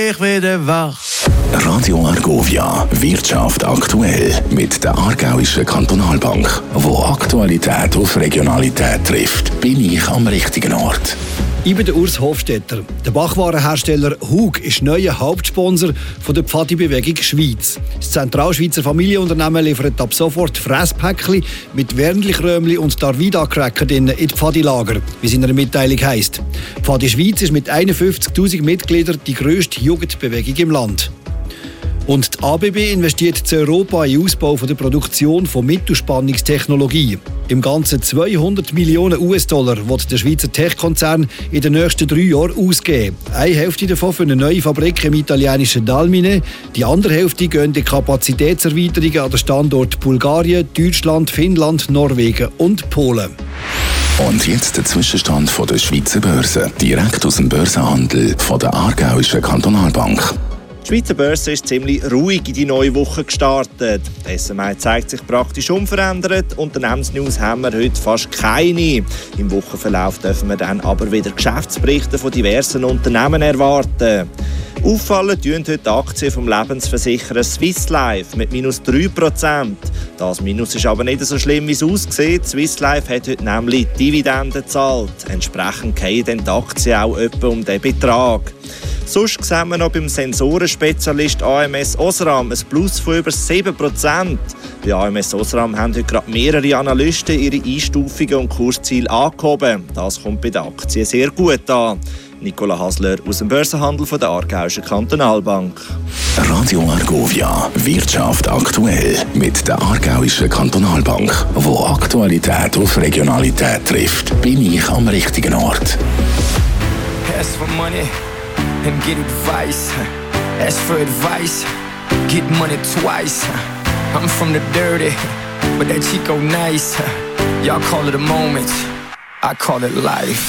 Ich werde wach. Radio Argovia, Wirtschaft aktuell mit der Aargauischen Kantonalbank. Wo Aktualität auf Regionalität trifft, bin ich am richtigen Ort. Ich bin der Urs Hofstetter. Der Bachwarenhersteller Hug ist neuer Hauptsponsor von der Pfadi-Bewegung Schweiz. Das Zentralschweizer Familienunternehmen liefert ab sofort Fresspäckchen mit Wernlichräumli und Darvida-Cracker in die Pfadi-Lager, wie es in einer Mitteilung heisst. Pfadi Schweiz ist mit 51'000 Mitgliedern die grösste Jugendbewegung im Land. Und die ABB investiert zu Europa in den Ausbau der Produktion von Mittelspannungstechnologie. Im Ganzen 200 Millionen US-Dollar wird der Schweizer Tech-Konzern in den nächsten 3 Jahren ausgeben. Eine Hälfte davon für eine neue Fabrik im italienischen Dalmine. Die andere Hälfte gehen die Kapazitätserweiterungen an den Standorten Bulgarien, Deutschland, Finnland, Norwegen und Polen. Und jetzt der Zwischenstand von der Schweizer Börse. Direkt aus dem Börsenhandel von der Aargauischen Kantonalbank. Die Schweizer Börse ist ziemlich ruhig in die neue Woche gestartet. Die SMI zeigt sich praktisch unverändert. Unternehmensnews haben wir heute fast keine. Im Wochenverlauf dürfen wir dann aber wieder Geschäftsberichte von diversen Unternehmen erwarten. Auffallen tun heute die Aktien vom Lebensversicherer Swiss Life mit minus 3%. Das Minus ist aber nicht so schlimm, wie es aussieht. Swiss Life hat heute nämlich Dividenden gezahlt. Entsprechend fallen dann die Aktien auch etwa um diesen Betrag. Sonst sehen wir noch beim Sensorenspezialist AMS Osram ein Plus von über 7%. Bei AMS Osram haben heute gerade mehrere Analysten ihre Einstufungen und Kursziele angehoben. Das kommt bei den Aktien sehr gut an. Nicola Hasler aus dem Börsenhandel von der Aargauischen Kantonalbank. Radio Argovia, Wirtschaft aktuell mit der Aargauischen Kantonalbank. Wo Aktualität auf Regionalität trifft, bin ich am richtigen Ort. Ask for money and get advice. Ask for advice, get money twice. I'm from the dirty, but that Chico nice. Y'all call it a moment, I call it life.